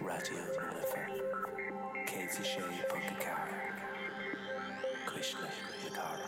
Radio Lifa. Katie Shea Punkakara. Krishna Yakara.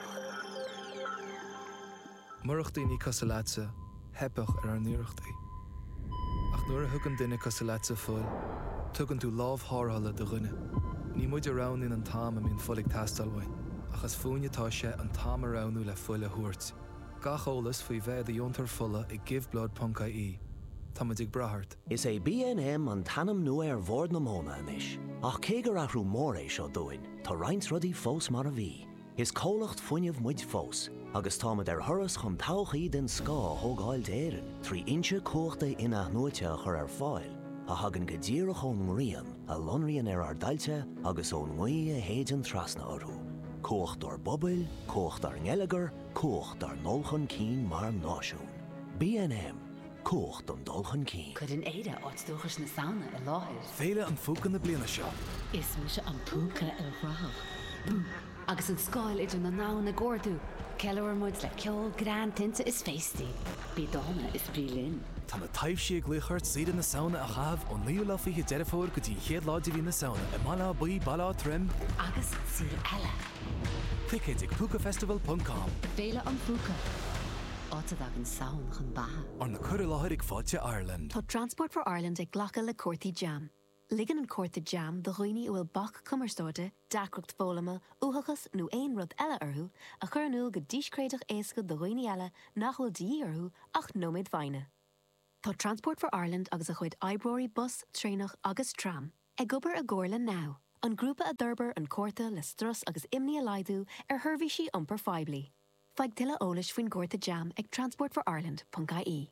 Murachtaí Casalatsa, hebach ar an nuirechtaí. Ach nuair a thugann duine Casalatsa fuil, tugann tú lámh thárthala do rinne. Ní muid arán in an táim a mín folig tastalhain, ach as fúinetá sé an táim aránú le fuil a thuairt. Gach ólas faoi bheith a diontar fulla I giveblod.ie. Tá muid ag brathart. Is é B&M an tanam nua bhór na móna inis. Ach cé gur athrú mór é seo dúin, tá roinnt rudaí fós mar a bhí. Is cólacht fuinneamh muid fós, agus támad thuras chun tauchaí den scá thógáil d'éireann, 3 inche cóchta ina nuaite chur fáil, a hagan go ddíire chun ngrian, a lonrian ar dailte agus ón nguí a héidean trasna orthú. Cócht ar bobail, cócht ar ngeileagar, cócht ar nolchan cín mar náisiún. B&M, cócht an dulchan cín. Could an éide áitstúchas na sauna a láthir. Féile an fúcan na bliana seo. Is mu se an púca a rá. Agus an scáil idir na ná na gcórdú. Ceilúir muid le ceol gran tinte is féistí. Bí dána is brílinn. Tá na taobh sí ag luchart siad na sauna a chaamh ó níú le fiche deirefóir go dtí chéad láidir hí na sauna I mala buí bala trim. Agus siad eile. Clic ag púcafestival.com. Féile an púca. Áitad ag an saun chun batha. Ar na cur láthir ag fáilte Ireland. Tá Transport for Ireland ag ghlacha le Cortaí Jam. Ligan an Cortaí Jam do dhaoine bhfuil bach cumarstóide, dacrocht fólama, uthachas nó aon rud eile orthú, a chur anúil go díscréadach éasca do dhaoine eile nach bhfuil díí orthú ach nóméid bhaine. Tá Transport for Ireland agus a chuid oibreoirí bus, trénach agus tram. Ag gobar a gcóirla now. An grúpa a d'urbar an córta le stras agus imní a laidú ar thurbhí sí iompar faiblí. Feig tuile eolais faoin Cortaí Jam ag transportforireland.ie.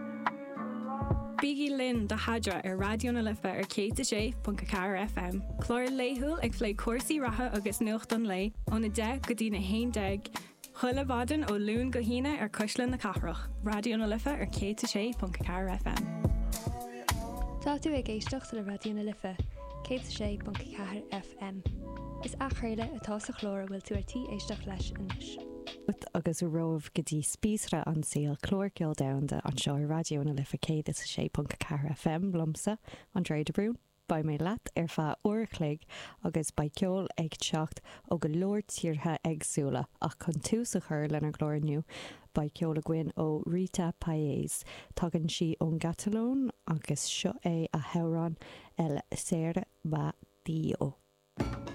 Bígí Lynn de Hadra ar Radio na Lifa ar Céit sé Punkakara FM. Clóir léithúil ag phlé cuasaí ratha agus nuacht an lé, óna 10 go dtí na 11. Chuile bhadan ó lún go híine ar Cuisleán na Cathrach. Radio na Lifa ar Céit sé Punkakara FM. Tá tú ag éisteach le Radio na Lifa, Céit sé Punkakara FM. Is a chuirde atá sa chlór bhfuil tú artí éisteach leis inis. Agus a roimh go dtí spíosra an síl chlóirceol damhanda an seo Radio na Lifa Céit sé Punkakara FM blomsa an Dréide Brún. Ba mé leat ar feadh uirchlig agus ba ceol ag teacht ó go leor tíortha agsúla ach chun tús a chur lenar glóirniu ba ceol a gcuin ó Rita Payés. Tugann si ón Gatalón agus seo é a heran el Serra ba Dio.